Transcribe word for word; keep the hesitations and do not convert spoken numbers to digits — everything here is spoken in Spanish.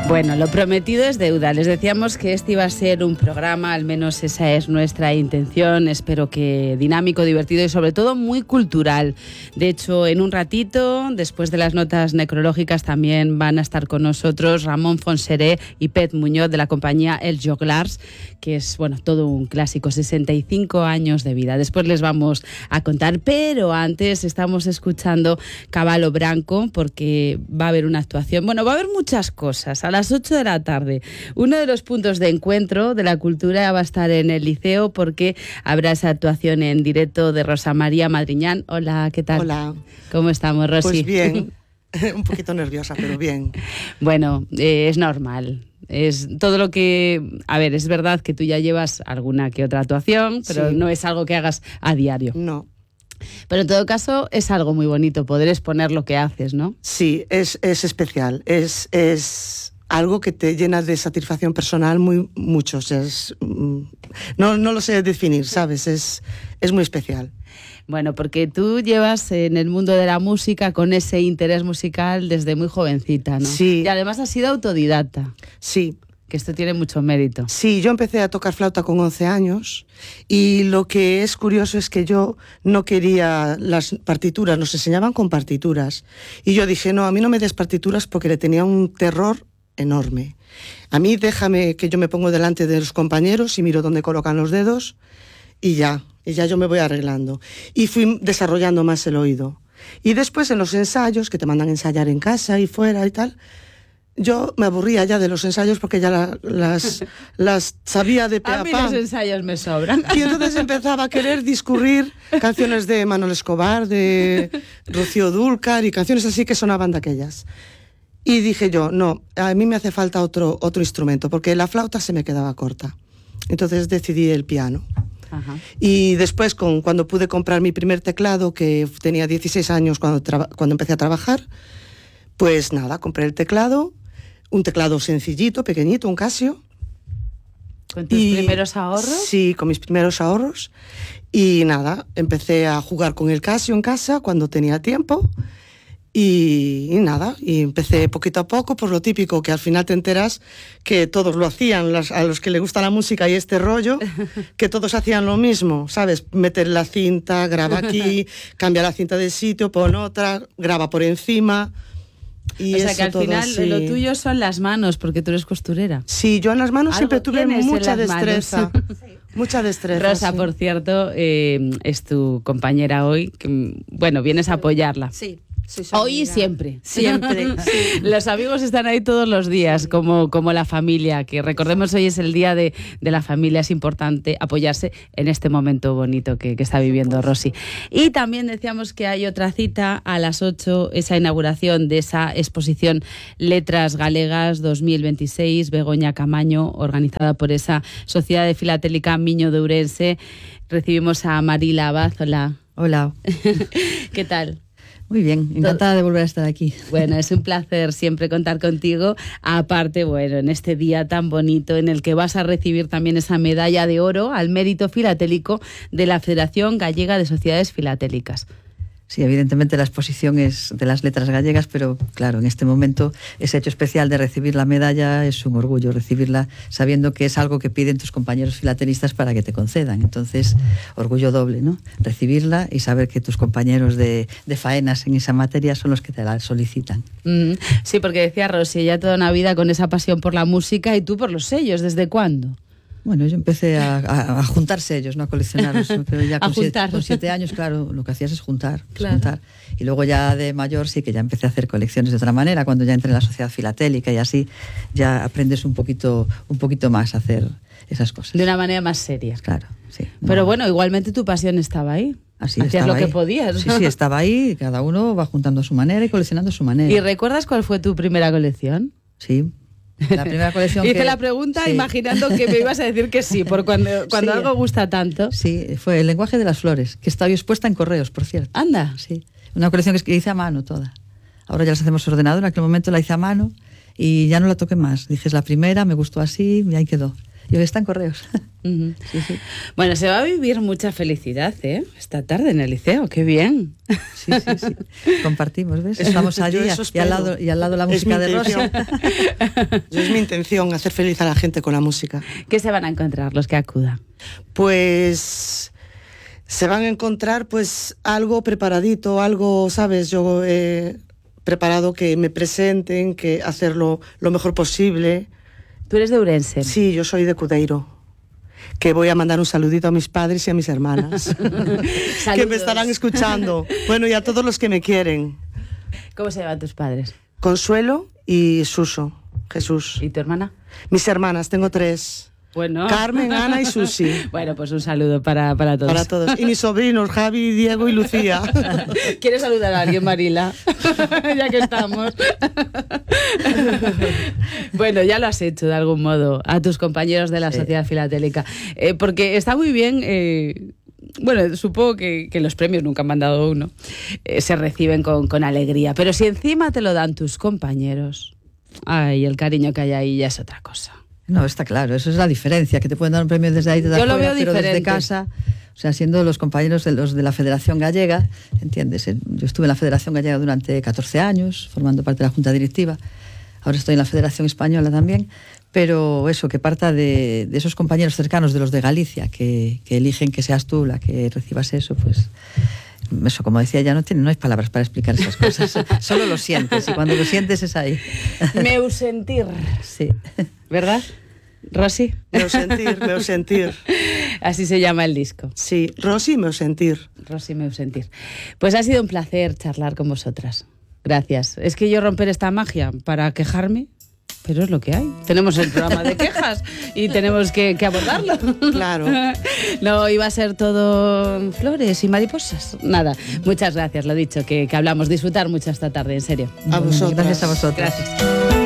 Bueno, lo prometido es deuda. Les decíamos que este iba a ser un programa, al menos esa es nuestra intención. Espero que dinámico, divertido y sobre todo muy cultural. De hecho, en un ratito, después de las notas necrológicas, también van a estar con nosotros Ramón Fonseré y Pet Muñoz de la compañía Els Joglars, que es, bueno, todo un clásico, sesenta y cinco años de vida. Después les vamos a contar, pero antes estamos escuchando Caballo Branco porque va a haber una actuación. Bueno, va a haber muchas cosas. A las ocho de la tarde, uno de los puntos de encuentro de la cultura va a estar en el Liceo porque habrá esa actuación en directo de Rosa María Madriñán. Hola, ¿qué tal? Hola. ¿Cómo estamos, Rosy? Pues bien, un poquito nerviosa, pero bien. Bueno, eh, es normal. Es todo lo que... A ver, es verdad que tú ya llevas alguna que otra actuación, pero sí. No es algo que hagas a diario. No. Pero en todo caso es algo muy bonito poder exponer lo que haces, ¿no? Sí, es, es especial. Es, es algo que te llena de satisfacción personal muy mucho. O sea, es, no, no lo sé definir, ¿sabes? Es, es muy especial. Bueno, porque tú llevas en el mundo de la música con ese interés musical desde muy jovencita, ¿no? Sí. Y además has sido autodidacta. Sí. Que esto tiene mucho mérito. Sí, yo empecé a tocar flauta con once años y lo que es curioso es que yo no quería las partituras, nos enseñaban con partituras. Y yo dije, no, a mí no me des partituras porque le tenía un terror enorme. A mí déjame que yo me pongo delante de los compañeros y miro dónde colocan los dedos y ya, y ya yo me voy arreglando. Y fui desarrollando más el oído. Y después en los ensayos, que te mandan a ensayar en casa y fuera y tal, yo me aburría ya de los ensayos porque ya la, las, las sabía de pe a pa. A mí pa. los ensayos me sobran. Y entonces empezaba a querer discurrir canciones de Manuel Escobar, de Rocío Dúrcal y canciones así que sonaban de aquellas. Y dije yo, no, a mí me hace falta otro, otro instrumento porque la flauta se me quedaba corta. Entonces decidí el piano. Ajá. Y después, con, cuando pude comprar mi primer teclado, que tenía dieciséis años cuando, cuando empecé a trabajar, pues nada, compré el teclado, un teclado sencillito, pequeñito, un Casio. ¿Con tus y, primeros ahorros? Sí, con mis primeros ahorros. Y nada, empecé a jugar con el Casio en casa cuando tenía tiempo. Y, y nada, y empecé poquito a poco, por lo típico, que al final te enteras que todos lo hacían, las, a los que le gusta la música y este rollo, que todos hacían lo mismo, ¿sabes? Meter la cinta, graba aquí, cambia la cinta de sitio, pon otra, graba por encima. Y o sea que al todo, final sí. Lo tuyo son las manos, porque tú eres costurera. Sí, yo en las manos siempre tuve mucha destreza. Sí. Mucha destreza. Rosa, sí. por cierto, eh, es tu compañera hoy. Que, bueno, vienes a apoyarla. Sí. Hoy y siempre. Siempre. Sí. Los amigos están ahí todos los días, sí. como, como la familia, que recordemos hoy es el día de, de la familia, es importante apoyarse en este momento bonito que, que está viviendo Rosy. Y también decíamos que hay otra cita a las ocho, esa inauguración de esa exposición Letras Galegas dos mil veintiséis, Begoña Camaño, organizada por esa Sociedad de Filatélica Miño de Ourense. Recibimos a Marila Abad. Hola. Hola. ¿Qué tal? Muy bien, encantada de volver a estar aquí. Bueno, es un placer siempre contar contigo. Aparte, bueno, en este día tan bonito en el que vas a recibir también esa medalla de oro al mérito filatélico de la Federación Gallega de Sociedades Filatélicas. Sí, evidentemente la exposición es de las letras gallegas, pero claro, en este momento ese hecho especial de recibir la medalla es un orgullo, recibirla sabiendo que es algo que piden tus compañeros filatelistas para que te concedan. Entonces, orgullo doble, ¿no? Recibirla y saber que tus compañeros de, de faenas en esa materia son los que te la solicitan. Mm, sí, porque decía Rosy, ya toda una vida con esa pasión por la música y tú por los sellos, ¿desde cuándo? Bueno, yo empecé a, a, a juntar sellos, no a coleccionarlos. Pero ya con, a juntar. Siete, con siete años, claro, lo que hacías es juntar, claro. es juntar. Y luego ya de mayor sí que ya empecé a hacer colecciones de otra manera, cuando ya entré en la sociedad filatélica y así ya aprendes un poquito, un poquito más a hacer esas cosas. De una manera más seria. Claro, sí. Pero no. bueno, igualmente tu pasión estaba ahí. Así hacías lo ahí. que podías. Sí, sí, estaba ahí, cada uno va juntando a su manera y coleccionando a su manera. ¿Y recuerdas cuál fue tu primera colección? Sí. La primera colección Hice que... la pregunta sí. imaginando que me ibas a decir que sí, por cuando, cuando sí. algo gusta tanto. Sí, fue El lenguaje de las flores, que está hoy expuesta en Correos, por cierto. Anda. Sí, una colección que hice a mano toda. Ahora ya las hacemos ordenador, en aquel momento la hice a mano y ya no la toqué más. Dije, es la primera, me gustó así y ahí quedó. Y hoy está en Correos. Uh-huh. Sí, sí. Bueno, se va a vivir mucha felicidad, ¿eh? Esta tarde en el liceo, qué bien. Sí, sí, sí. Compartimos, ¿ves? Estamos allí y al lado, y al lado la música de Rosy. Yo es mi intención hacer feliz a la gente con la música. ¿Qué se van a encontrar los que acudan? Pues se van a encontrar pues algo preparadito, algo, ¿sabes? Yo he preparado que me presenten, que hacerlo lo mejor posible. ¿Tú eres de Ourense? Sí, yo soy de Cudeiro. Que voy a mandar un saludito a mis padres y a mis hermanas. Que me estarán escuchando. Bueno, y a todos los que me quieren. ¿Cómo se llaman tus padres? Consuelo y Suso, Jesús. ¿Y tu hermana? Mis hermanas, tengo tres. Bueno. Carmen, Ana y Susi. Bueno, pues un saludo para, para todos. Para todos. Y mis sobrinos, Javi, Diego y Lucía. ¿Quieres saludar a alguien, Marila? Ya que estamos. Bueno, ya lo has hecho de algún modo a tus compañeros de la sí. Sociedad Filatélica. Eh, porque está muy bien... Eh, bueno, supongo que, que los premios nunca han mandado uno. Eh, se reciben con, con alegría. Pero si encima te lo dan tus compañeros... Ay, el cariño que hay ahí ya es otra cosa. No, está claro, eso es la diferencia, que te pueden dar un premio desde ahí, desde Yo afuera, lo veo pero diferente. Desde casa, o sea, siendo los compañeros de los de la Federación Gallega, ¿entiendes? Yo estuve en la Federación Gallega durante catorce años, formando parte de la Junta Directiva, ahora estoy en la Federación Española también, pero eso, que parta de, de esos compañeros cercanos, de los de Galicia, que, que eligen que seas tú la que recibas eso, pues... Eso, como decía, ya no tiene, no hay palabras para explicar esas cosas. Solo lo sientes, y cuando lo sientes es ahí. Meu sentir. Sí. ¿Verdad, Rosy? Meu sentir, meu sentir. Así se llama el disco. Sí, Rosy, meu sentir. Rosy, meu sentir. Pues ha sido un placer charlar con vosotras. Gracias. Es que yo romper esta magia para quejarme, pero es lo que hay. Tenemos el programa de quejas y tenemos que, que abordarlo. Claro. No iba a ser todo flores y mariposas. Nada. Muchas gracias, lo dicho, que, que hablamos. Disfrutar mucho esta tarde, en serio. A vosotras. Gracias a vosotras. Gracias.